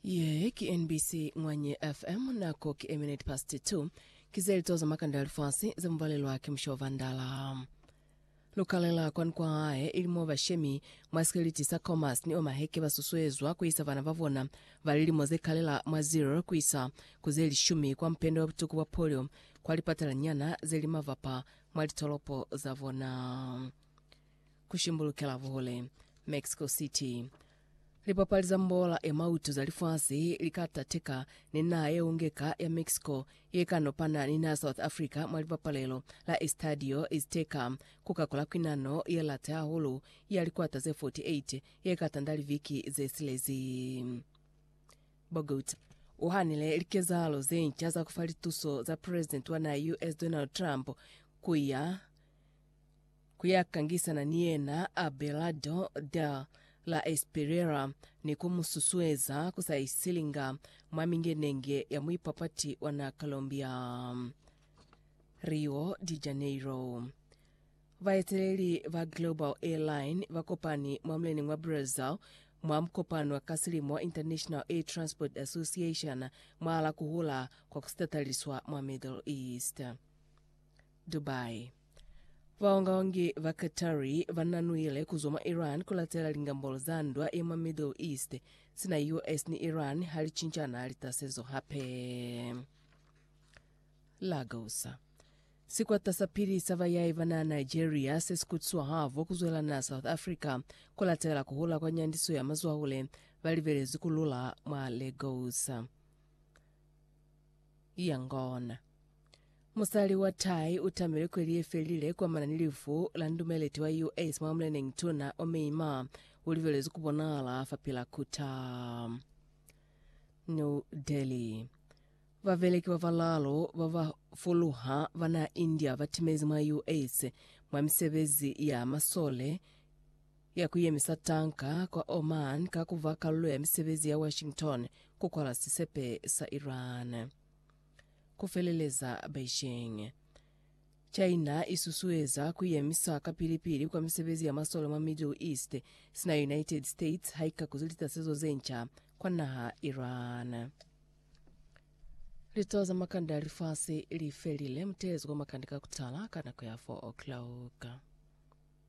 Ye ki NBC Mwanye FM nako ki eminate past 2 kizeli toza makanda alifasi za mvalelo wake mshova ndala. Lukalela kwa ae ilimo vashemi mwasikiliti sa commerce ni omaheke basuswezwa kuisa vana vavona valili moze kalela mwa zero kuisa kuzeli shumi kwa mpendo wa butuku wa polio kwa lipatala nyana zeli mavapa mwali tolopo za vona kushimbulukela vole Mexico City. Lipapaliza mbola mautu za lifasi likata teka nina ungeka ya Mexico yekano pana nina South Africa mwalipapalelo la estadio izteka kukakola kwinano ya latea hulu ya likuata ze 48 yekata ndali viki ze silezi Bogota. Uhanile likezalo zencha za kufalituso za president wana US Donald Trump kuyakangisa na niena Abelardo da la Esperera ni kumususweza kusaisilinga mwamingenenge ya muipapati wana Colombia Rio de Janeiro. Vaeteleli va Global Airline vakopani mwamleni mwa Brazil mwamkopani wa Kasilimo International Air Transport Association mwala kuhula kwa kustataliswa mwa Middle East. Dubai. Vaongaongi va Qatari vananuile kuzoma Iran kulatela lingambolo zandwa ima Middle East sina US ni Iran halichinchana halitasezo hape. Lagos. Siku atasapiri savayai vana Nigeria sesikutsua havo kuzuela na South Africa kulatela kuhula kwa nyandiso ya mazwaule valivelezi kulula mwa Lagos. Yangon. Musali wa Tai utamele kweli efelile kwa mananilifu la ndumeleti wa US mwamlene ngtuna omeima ulivelezi kubonala fapila kuta. New Delhi. Vaveleki wa valalo vavafuluha vana India vatimezi mwa US mwamisevezi ya masole ya kuyemisa tanka kwa Oman kakuvaka lulu ya misevezi ya Washington kukwala sisepe sa Iran. Kufeleleza Beijing. China isusueza kuyemisa kapilipili kwa misevezi ya masolo ma Middle East sina United States haika kuzilita sezo zencha kwa naha Iran. Litoza makanda lifasi lifelile mtezo kwa makandika kutala kana kwa 4 o'clock.